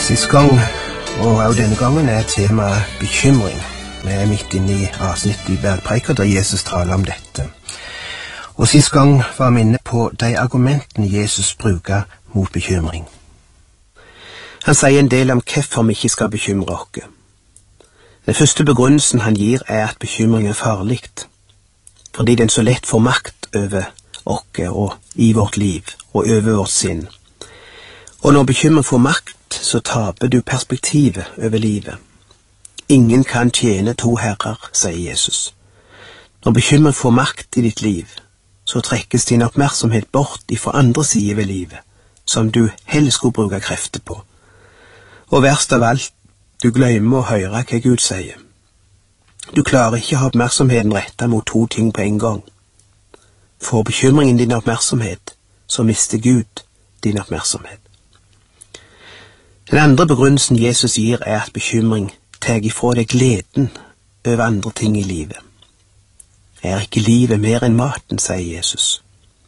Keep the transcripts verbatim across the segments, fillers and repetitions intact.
Sist gang, og også denne gangen, er temaet bekymring. Vi er midt inne i avsnittet i Bergpreika der Jesus taler om dette. Og sist gang var vi inne på de argumentene Jesus bruker mot bekymring. Han sier en del om hvorfor vi ikke skal bekymre oss. Den første begrunnelsen han gir er at bekymring er farlig, fordi den så lett får makt over oss og i vårt liv og over vårt sinn. Og når bekymring får makt, så taper du perspektivet over livet. Ingen kan tjene to herrer, sier Jesus. Når bekymring får makt i ditt liv, så trekkes din oppmerksomhet bort ifra andre sider ved livet, som du heller skulle bruke krefter på. Og verst av alt, du glemmer å høre hva Gud sier. Du klarer ikke å ha oppmerksomheten rettet mot to ting på en gang. Får bekymringen din oppmerksomhet, så mister Gud din oppmerksomhet. Den andre begrunnelsen Jesus gir er at bekymring tar ifra deg gleden over andre ting i livet. Er ikke livet mer enn maten, sier Jesus.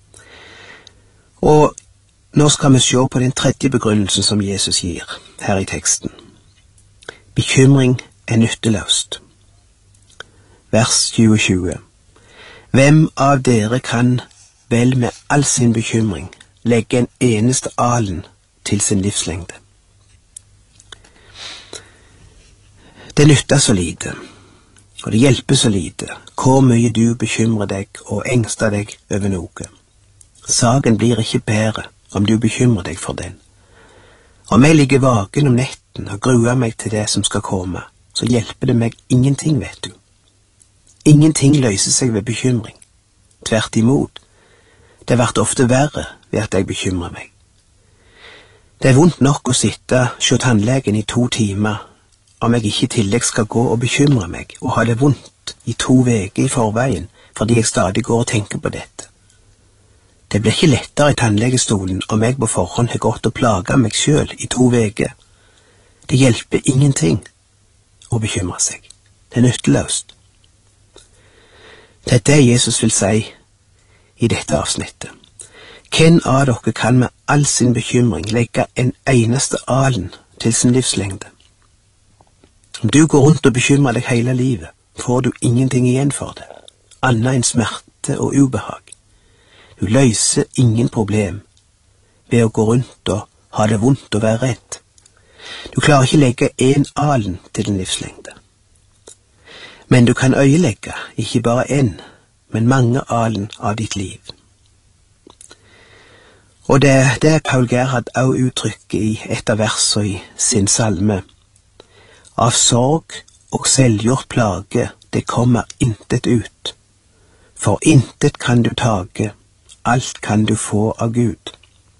Og nå skal vi se på den tredje begrunnelsen som Jesus gir her i teksten. Bekymring er nytteløst. Vers tjue. Hvem av dere kan vel med all sin bekymring legge en eneste alen til sin livslengde? Det nytter så lite, og det hjelper så lite, hvor mye du bekymrer deg og engster deg over noe. Saken blir ikke bedre om du bekymrer deg for den. Om jeg ligger vaken om netten og gruer meg til det som skal komme, så hjelper det meg ingenting, vet du. Ingenting løser seg ved bekymring. Tvert imot, det blir ofte verre ved at jeg bekymrer meg. Det er vondt nok å sitte hos tannlegen i to timer, om jeg ikke i tillegg skal gå og bekymre meg og ha det vondt i to veker i forveien, fordi jeg stadig går og tenker på dette. Det blir ikke lettere i tannlegestolen om jeg på forhånd har gått og plaget meg selv i to veker. Det hjelper ingenting å bekymre seg. Det er nytteløst. Det er det Jesus vil si i dette avsnittet. Hvem av dere kan med all sin bekymring legge en eneste alen til sin livslengde? Om du går rundt og bekymrer deg hele livet, får du ingenting igjen for det, annet enn smerte og ubehag. Du løser ingen problem ved å gå rundt og ha det vondt og være redd. Du klarer ikke legge en alen til din livslengde. Men du kan øyelegge ikke bare en, men mange alen av ditt liv. Og det er det Paul Gerhard også uttrykker i et av versene i sin salme. Av sorg og selvgjort plage, det kommer intet ut. For intet kan du tage, alt kan du få av Gud.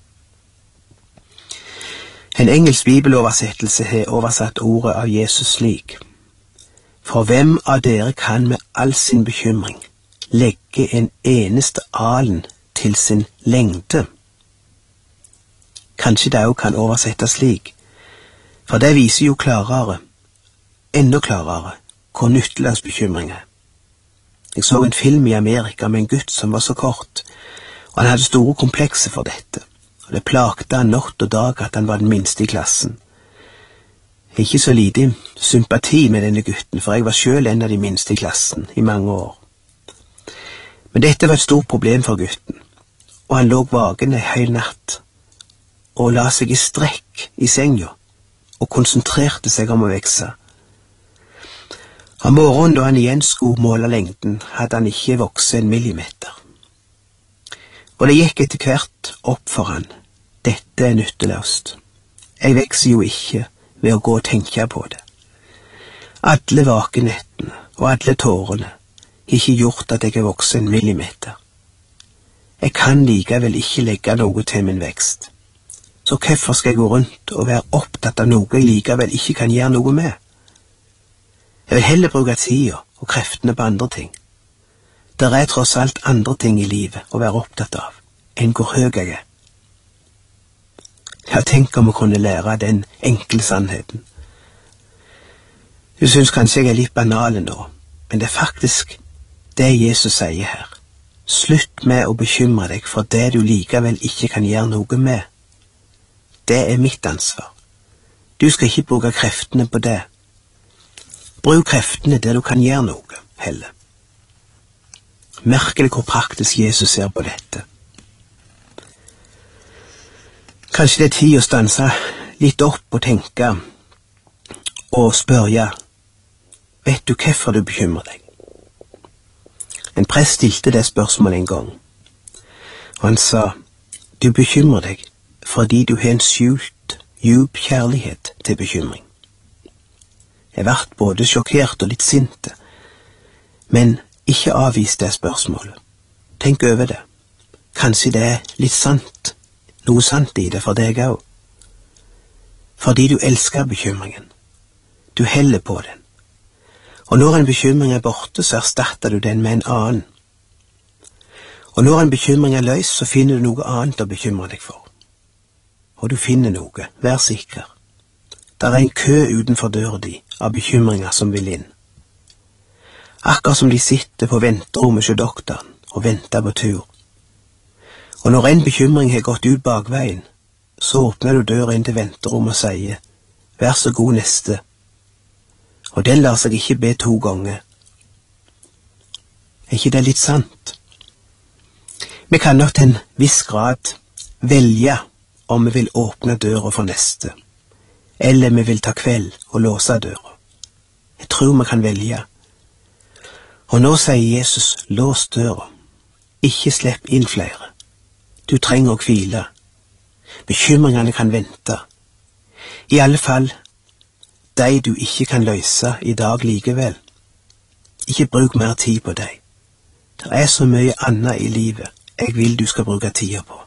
En engelsk bibeloversettelse har oversatt ordet av Jesus slik. For hvem av dere kan med all sin bekymring legge en eneste alen til sin lengde? Kanskje det også kan oversettes slik, for det viser jo klarere, enda klarere, hvor nytteløs bekymring er. Jeg så en film i Amerika med en gutt som var så kort, og han hadde store komplekser for dette, og det plagte han natt og dag at han var den minste i klassen. Ikke så lite sympati med denne gutten, for jeg var selv en av de minste i klassen i mange år. Men dette var et stort problem for gutten, og han lå vaken en hel natt, og la seg i strekk i senga, og konsentrerte seg om å vekse. Om morgenen da han igjen skulle måle lengden, hadde han ikke vokst en millimeter. Og det gikk etter hvert opp for han. Dette er nytteløst. Jeg vekser jo ikke ved å gå og tenke på det. Alle vakenettene og alle tårene har ikke gjort at jeg har vokst en millimeter. Jeg kan likevel ikke legge noe til min vekst. Så hvorfor skal jeg gå rundt og være opptatt av noe jeg likevel ikke kan gjøre noe med? Jeg vil heller bruke tida og kreftene på andre ting. Det er tross alt andre ting i livet å være opptatt av, enn hvor høy jeg er. Jeg tenker om å kunne lære den enkle sannheten. Du synes kanskje jeg er litt banal nå, men det er faktisk det Jesus sier her. Slutt med å bekymre deg for det du likevel ikke kan gjøre noe med. Det er mitt ansvar. Du skal ikke bruke kreftene på det. Bruk kreftene der du kan gjøre noe, heller. Merkelig hvor praktisk Jesus ser på dette. Kanskje det er tid å stanse litt opp og tenke og spørre, vet du hvorfor du bekymrer deg? En prest stilte det spørsmålet en gang, og han sa, du bekymrer deg fordi du har en skjult, djup kjærlighet til bekymring. Jeg ble både sjokkert og litt sinte, men ikke avvis det spørsmålet. Tenk over det. Kanskje det er litt sant, noe sant i det for deg også. Fordi du elsker bekymringen. Du heller på den. Og når en bekymring er borte, så erstatter du den med en annen. Og når en bekymring er løs, så finner du noe annet å bekymre deg for. Og du finner noe, vær sikker. Der er en kø utenfor døra di av bekymringer som vil inn. Akkurat som de sitter på venterommet hos doktoren og venter på tur. Og når en bekymring har gått ut bakveien, så åpner du døra inn til venterommet og sier, vær så god neste. Og den lar seg ikke be to ganger. Er ikke det litt sant? Vi kan nok til en viss grad velge om vi vil åpne døra for neste, eller vi vil ta kveld og låse døra. Jeg tror vi kan velge. Og nå sier Jesus, lås døra. Ikke slipp inn flere. Du trenger å hvile. Bekymringene kan vente. I alle fall de du ikke kan løse i dag likevel. Ikke bruk mer tid på deg. Det er så mye annet i livet jeg vil du skal bruke tida på.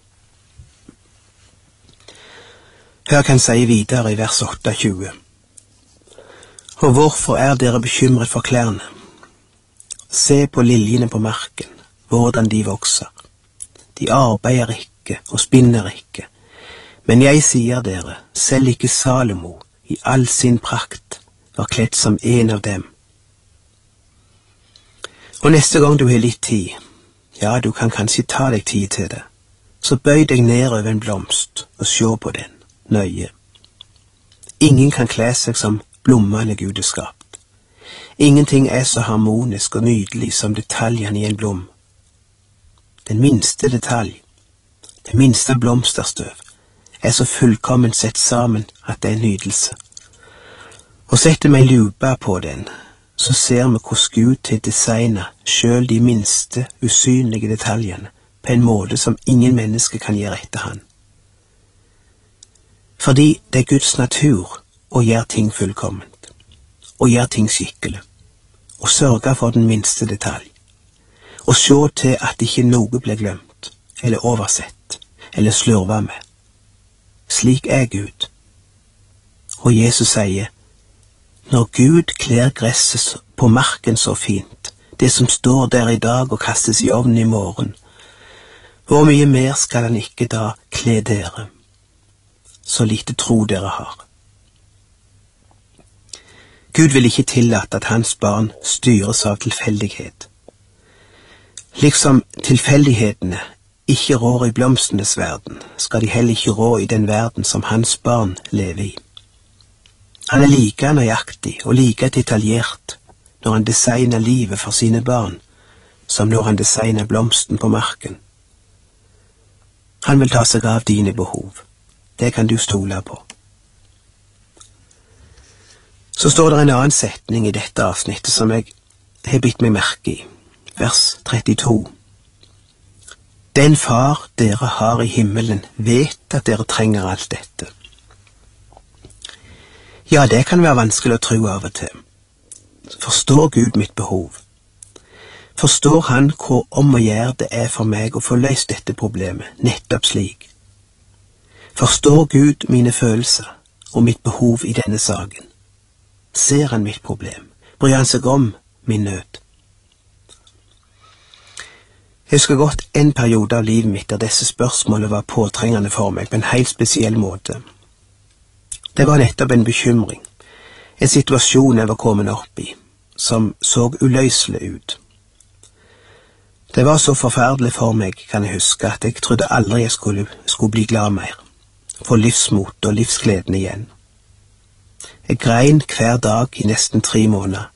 Hør kan si videre i vers tjueåtte. Og hvorfor er dere bekymret for klærne? Se på liljene på marken, hvordan de vokser. De arbeider ikke og spinner ikke. Men jeg sier dere, selv ikke Salomo i all sin prakt var kledd som en av dem. Og neste gang du har litt tid, ja, du kan kanskje ta deg tid til det, så bøy deg ned over en blomst og se på den, nøye. Ingen kan kle seg som blommene Gud har skapt. Ingenting er så harmonisk og nydelig som detaljene i en blom. Den minste detalj, det minste blomsterstøv, er så fullkomment sett sammen at det er en nydelse. Og setter vi en lupe på den, så ser vi hvordan Gud til designer selv de minste, usynlige detaljene på en måte som ingen menneske kan gjøre etter han. Fordi det er Guds natur å gjøre ting fullkomment, å gjøre ting skikkelig, og sørge for den minste detalj, og se til at ikke noe blir glemt, eller oversett, eller slurva med. Slik er Gud. Og Jesus sier, når Gud kler gresset på marken så fint, det som står der i dag og kastes i ovnen i morgen, hvor mye mer skal han ikke da kle dere, så lite tro dere har. Gud vil ikke tillate at hans barn styres av tilfeldighet. Liksom tilfeldighetene ikke rår i blomstenes verden, skal de heller ikke rå i den verden som hans barn lever i. Han er like nøyaktig og like detaljert når han designer livet for sine barn, som når han designer blomsten på marken. Han vil ta seg av dine behov. Det kan du stole på. Så står det en annen setning i dette avsnittet som jeg har bitt meg merke i. Vers trettito. Den far dere har i himmelen vet at dere trenger alt dette. Ja, det kan være vanskelig å tro av og til. Forstår Gud mitt behov? Forstår han hvor om å gjøre det er for meg å få løst dette problemet, nettopp slik? Forstår Gud mine følelser og mitt behov i denne saken? Ser han mitt problem? Bryr han seg om min nød? Jeg husker godt en periode av livet mitt der disse spørsmålene var påtrengende for meg på en helt spesiell måte. Det var nettopp en bekymring, en situasjon jeg var kommet opp i, som så uløselig ut. Det var så forferdelig for meg, kan jeg huske, at jeg trodde aldri jeg skulle, skulle bli glad mer, få livsmot og livsgleden igjen. Jeg grein hver dag i nesten tre måneder.